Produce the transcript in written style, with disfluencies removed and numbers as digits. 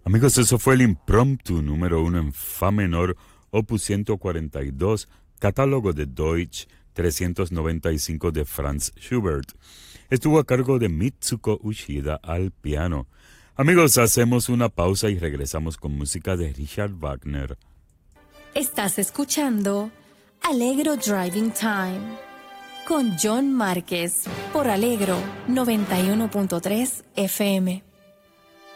Amigos, eso fue el impromptu número 1 en Fa menor, opus 142, catálogo de Deutsch 395 de Franz Schubert. Estuvo a cargo de Mitsuko Uchida al piano. Amigos, hacemos una pausa y regresamos con música de Richard Wagner. Estás escuchando Allegro Driving Time con John Márquez por Allegro 91.3 FM.